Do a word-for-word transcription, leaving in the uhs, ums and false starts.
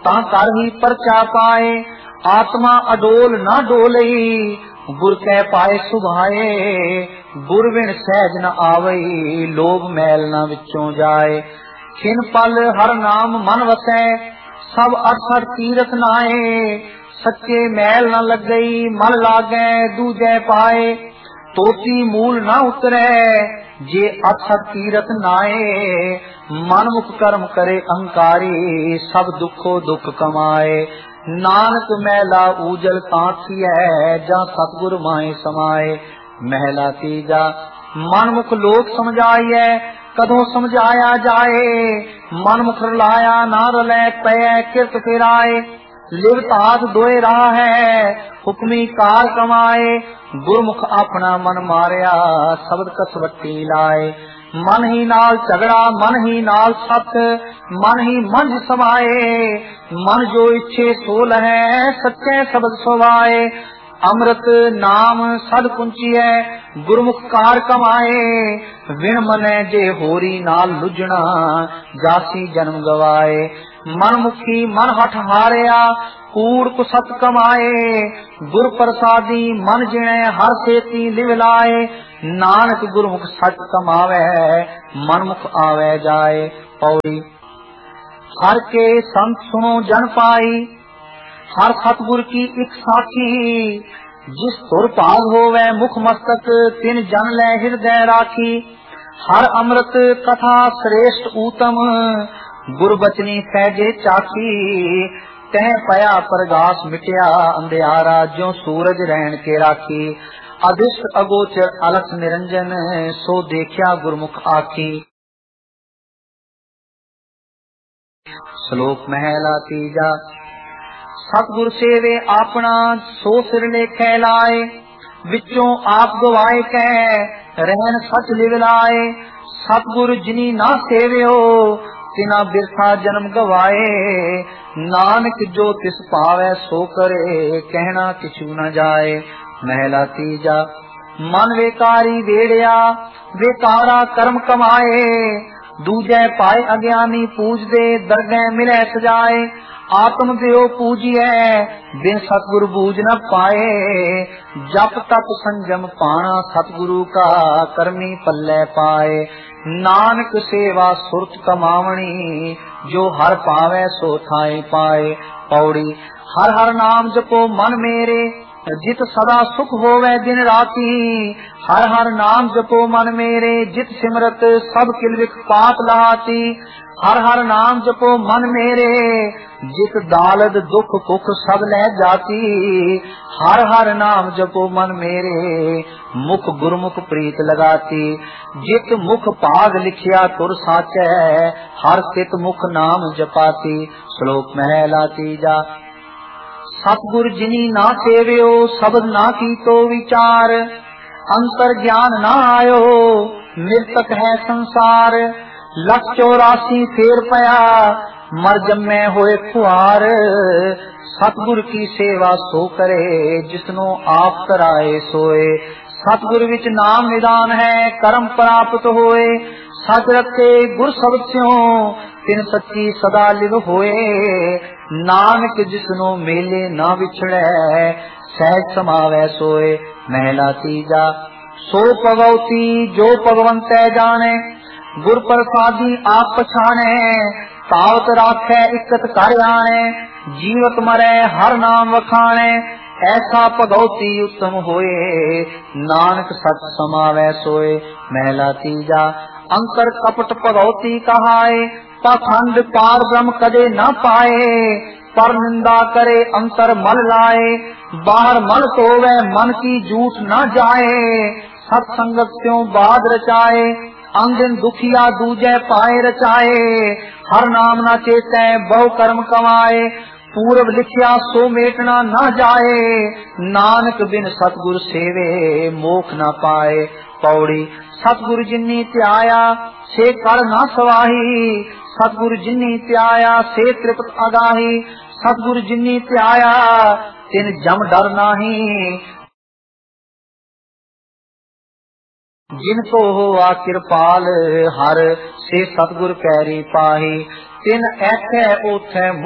ਤਾਂ कर ही परचा पाए। आत्मा अडोल ना डोलई गुर कै पाए सुभाए। गुर बिन सहज न आवई लोभ मैल न विचों जाए। खिन पल हर नाम मन वसै सब अठसठ तीरथ नाए। सच्चे मैल न लगई मन लागै दूजै पाए। तोती मूल न उतरै जे अठसठ तीरथ नाए। मन मुख कर्म करे अहंकारी सब दुखो दुख कमाए। नानक मैला ऊजल कांथिया जा सतगुर माए समाए। महला तीजा मन मुख लोक समझाइए कदों समझाया जाए। मन मुख रलाया ना रलै पै किरत फिराए। लिवत हाथ दोए राह है हुक्मी कार कमाए। गुरमुख अपना मन मारिया शब्द कसवट्टी लाए। मन ही नाल झगड़ा मन ही नाल सत मन ही मंझ समाए। मन जो इच्छे सो लहै सच्चे शब्द सुभाए। अमृत नाम सद कुंचिए गुरमुख कार कमाए। विण मनै जे होरी नाल लुझना जासी जन्म गवाए। मन मुखी मन हठ हारिया कूड़ कुसत कमाए। गुर प्रसादी मन जिणे हर सेती लिव लाए। नानक गुरमुख सच कमावे मनमुख आवे जाए। पौड़ी हर के संत सुनो जन पाई हर सतगुर की एक साखी। जिस तुर भाग होवे मुख मस्तक तिन जन लै हृदय राखी। हर अमृत कथा श्रेष्ठ उत्तम गुर बचनी सहजे चाखी। तह पया प्रगास मिटया अंधियारा ज्यों सूरज रहन के राखी। अदिष्ट अगोचर अलख निरंजन सो देखिया गुरमुख आखी। श्लोक महला तीजा सतगुर सेवे आपना सो सिर लेखे लाए। विचों आप गवाए कह रहन सच लिव लाए। सतगुर जिनी ना सेवियो तिना बिरथा जन्म गवाए। नानक जो तिस पावे सो करे कहना किछु न जाए। महला तीजा मन विकारी वेड़िया विकारा कर्म कमाए। दूजै पाए अज्ञानी पूज दे दरगह मिले सजाए। आत्म देव पूजिए बिन सतगुरु बूझ न पाए। जप तप संजम पाना सतगुरु का करमी पल्ले पाए। नानक सेवा सुरत कमावणी जो हर पावे सो थाई पाए। पौड़ी हर हर नाम जपो मन मेरे जित सदा सुख होवे दिन राती। हर हर नाम जपो मन मेरे जित सिमरत सब किलविख पाप लहाती। हर हर नाम जपो मन मेरे जित दालद दुख कुख सब लह जाती। हर हर नाम जपो मन मेरे मुख गुरमुख प्रीत लगाती। जित मुख भाग लिखिया तुर साचै हर सित मुख नाम जपाती। श्लोक महला तीजा सतगुर जिनी ना सेवियो शब्द ना कीतो विचार। अंतर ज्ञान ना आयो मृतक है संसार। लख चौरासी फेर पया मर जम्मे होए खुआर। सतगुर की सेवा सो करे जिसनो आप कराए सोए। सतगुर विच नाम निदान है कर्म प्राप्त होए। सच रखे गुर शब्द स्यों तिन सच्ची सदा लिव होए। नानक जिसनो मेले ना विछड़े सहज समावे सोए। महला तीजा सो भगवती जो भगवंतै जाने। गुर प्रसादी आप पछाणे तावत राखे इकत कर आने। जीवत मरे हर नाम वखाणे ऐसा भगवती उत्तम होए। नानक सच समावे सोए। महला तीजा अंतर कपट भगवती कहाए। पाखंड पार ब्रह्म कदे न पाए। पर निंदा करे अंतर मल लाए। बाहर मल सोवे मन की झूठ न जाए। सत्संगत त्यों बाद रचाए। अंदिन दुखिया दूजे पाए रचाए। हर नाम न चेतै बहु कर्म कमाए। पूर्व लिखिया सो मेटना न जाए। नानक बिन सतगुर सेवे मोख न पाए। पौड़ी सतगुर जिन्नी त्याया से कर न सवाही। सतगुर जिन्नी त्याया से तृप्त अगाही। सतगुर जिन्नी त्याया तिन जम डर नाही। जिनको होआ कृपाल हर से सतगुर पैरी पाही। तिन ऐथे ओथे